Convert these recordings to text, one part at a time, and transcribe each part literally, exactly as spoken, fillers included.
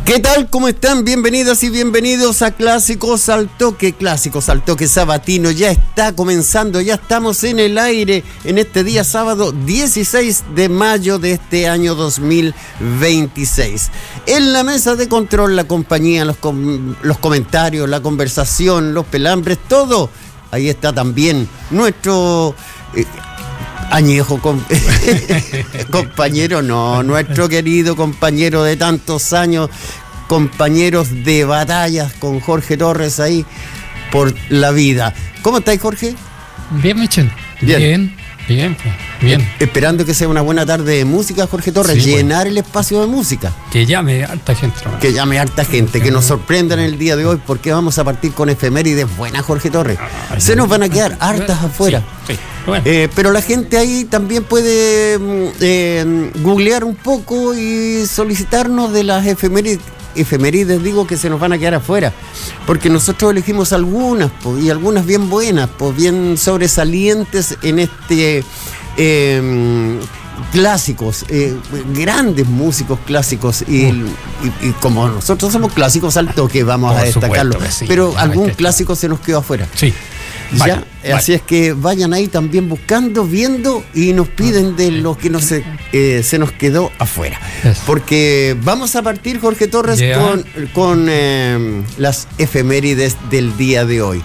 ¿Qué tal? ¿Cómo están? Bienvenidas y bienvenidos a Clásicos al Toque. Clásicos al Toque sabatino ya está comenzando, ya estamos en el aire en este día sábado dieciséis de mayo de este año dos mil veintiséis. En la mesa de control, la compañía, los, com- los comentarios, la conversación, los pelambres, todo. Ahí está también nuestro... Eh, añejo com- compañero, no, nuestro querido compañero de tantos años, compañeros de batallas con Jorge Torres ahí por la vida. ¿Cómo estáis, Jorge? Bien, Michel. Bien, bien, bien. Pues, bien. Eh, esperando que sea una buena tarde de música, Jorge Torres, sí, llenar bueno. el espacio de música. Que llame harta gente. ¿No? Que llame harta gente, que nos sorprendan en el día de hoy, porque vamos a partir con efemérides buenas, Jorge Torres. Ah, Se nos van a quedar hartas afuera. Sí, sí. Bueno. Eh, pero la gente ahí también puede eh, googlear un poco y solicitarnos de las efemérides, efemérides digo, que se nos van a quedar afuera, porque nosotros elegimos algunas pues, y algunas bien buenas, pues bien sobresalientes en este eh, clásicos, eh, grandes músicos clásicos y, y, y como nosotros somos clásicos al toque vamos Por a destacarlo, sí, pero algún clásico se nos quedó afuera. Sí. Vaya, ya, así vaya. Es que vayan ahí también buscando, viendo y nos piden de lo que no se, eh, se nos quedó afuera. Yes. Porque vamos a partir, Jorge Torres, yeah. con, con eh, las efemérides del día de hoy.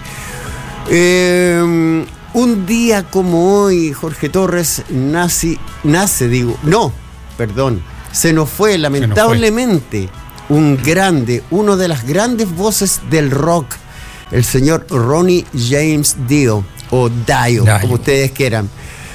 Eh, un día como hoy, Jorge Torres, nace, nace, digo, no, perdón, se nos fue lamentablemente nos fue. un grande, uno de las grandes voces del rock, el señor Ronnie James Dio, o Dio, Dio. como ustedes quieran.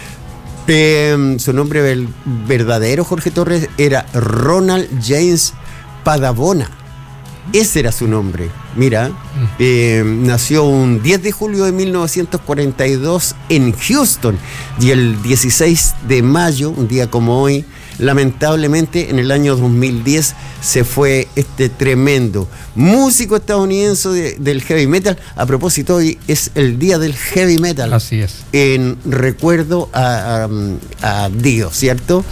Eh, su nombre el verdadero, Jorge Torres, era Ronald James Padavona. Ese era su nombre. Mira, eh, nació un diez de julio de mil novecientos cuarenta y dos en Houston, y el dieciséis de mayo, un día como hoy, lamentablemente en el año dos mil diez se fue este tremendo músico estadounidense de, del heavy metal. A propósito, hoy es el día del heavy metal. Así es. En recuerdo a, a, a Dio, ¿cierto?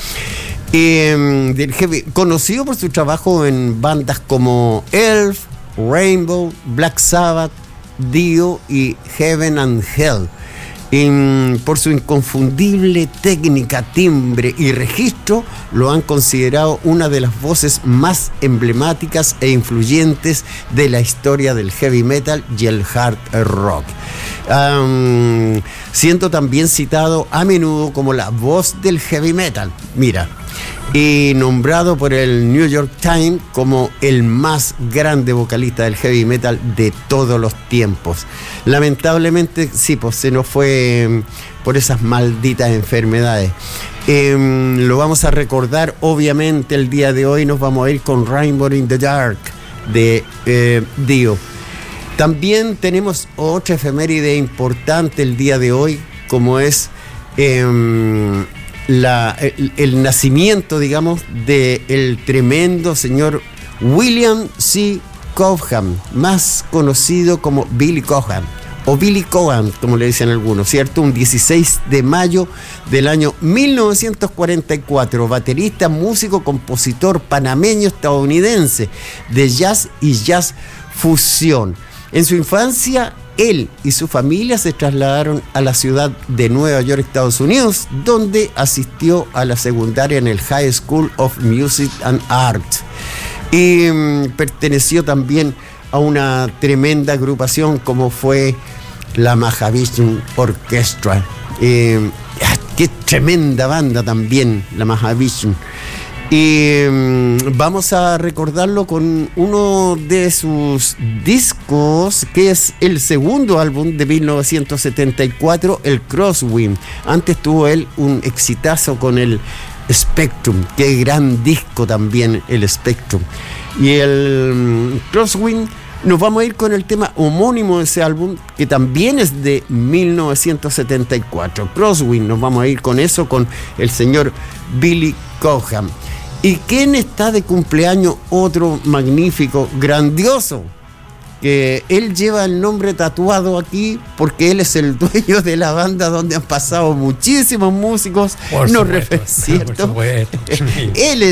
Eh, del heavy, conocido por su trabajo en bandas como Elf, Rainbow, Black Sabbath, Dio y Heaven and Hell. Y por su inconfundible técnica, timbre y registro, lo han considerado una de las voces más emblemáticas e influyentes de la historia del heavy metal y el hard rock. Um, siendo también citado a menudo como la voz del heavy metal. Mira, y nombrado por el New York Times como el más grande vocalista del heavy metal de todos los tiempos. Lamentablemente, sí, pues se nos fue por esas malditas enfermedades. Eh, lo vamos a recordar, obviamente, el día de hoy. Nos vamos a ir con Rainbow in the Dark de eh, Dio. También tenemos otra efeméride importante el día de hoy, como es eh, La, el, el nacimiento, digamos, del tremendo señor William C. Cohan, más conocido como Billy Cohan, o Billy Cohan, como le dicen algunos, ¿cierto? Un dieciséis de mayo del año mil novecientos cuarenta y cuatro, baterista, músico, compositor panameño estadounidense de jazz y jazz fusión. En su infancia, él y su familia se trasladaron a la ciudad de Nueva York, Estados Unidos, donde asistió a la secundaria en el High School of Music and Art. Y um, perteneció también a una tremenda agrupación como fue la Mahavishnu Orchestra. Eh, ¡Qué tremenda banda también, la Mahavishnu! Y um, vamos a recordarlo con uno de sus discos, que es el segundo álbum de mil novecientos setenta y cuatro, el Crosswind. Antes tuvo él un exitazo con el Spectrum, qué gran disco también el Spectrum. Y el um, Crosswind, nos vamos a ir con el tema homónimo de ese álbum, que también es de mil novecientos setenta y cuatro. Crosswind, nos vamos a ir con eso, con el señor Billy Cohan. ¿Y quién está de cumpleaños? Otro magnífico, grandioso, que él lleva el nombre tatuado aquí porque él es el dueño de la banda donde han pasado muchísimos músicos. Por no supuesto, refer- ¿cierto? Por supuesto. Él es él.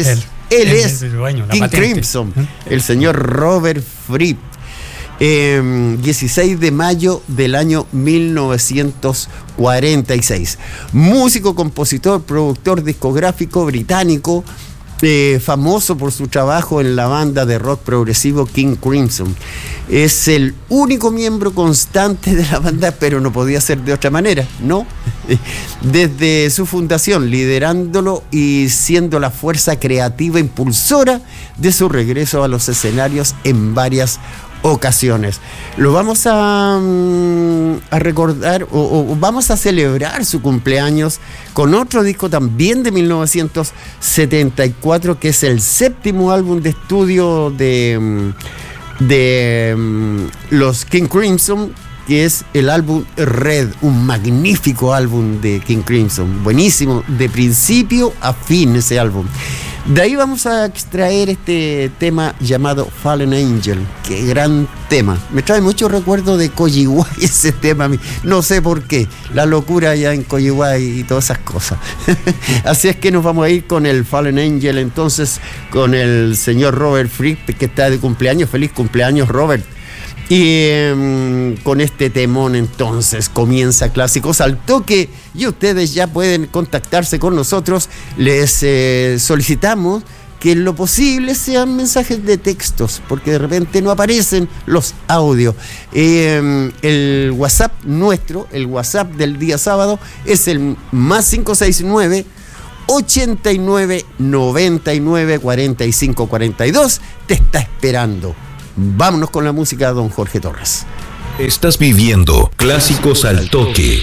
Él Él es es el dueño, la King patente. Crimson, el señor Robert Fripp. Eh, dieciséis de mayo del año mil novecientos cuarenta y seis. Músico, compositor, productor discográfico británico, eh, famoso por su trabajo en la banda de rock progresivo King Crimson. Es el único miembro constante de la banda, pero no podía ser de otra manera, ¿no? Desde su fundación, liderándolo y siendo la fuerza creativa impulsora de su regreso a los escenarios en varias ocasiones. Lo vamos a, a recordar o, o vamos a celebrar su cumpleaños con otro disco también de mil novecientos setenta y cuatro, que es el séptimo álbum de estudio de, de los King Crimson, que es el álbum Red, un magnífico álbum de King Crimson, buenísimo, de principio a fin ese álbum. De ahí vamos a extraer este tema llamado Fallen Angel. Qué gran tema. Me trae mucho recuerdo de Coyihuay ese tema a mí. No sé por qué. La locura allá en Coyihuay y todas esas cosas. Así es que nos vamos a ir con el Fallen Angel, entonces, con el señor Robert Fripp, que está de cumpleaños. Feliz cumpleaños, Robert. Y eh, con este temón entonces comienza Clásicos al Toque, y ustedes ya pueden contactarse con nosotros. Les eh, solicitamos que en lo posible sean mensajes de textos, porque de repente no aparecen los audios. Eh, el WhatsApp nuestro, el WhatsApp del día sábado, es el más cinco seis nueve, ochenta y nueve, noventa y nueve, cuarenta y cinco, cuarenta y dos. Te está esperando. Vámonos con la música de don Jorge Torres. Estás viviendo Clásicos al Toque.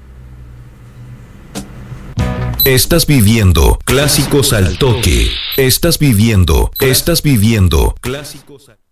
Estás viviendo Clásicos al Toque. Estás viviendo, estás viviendo Clásicos al Toque.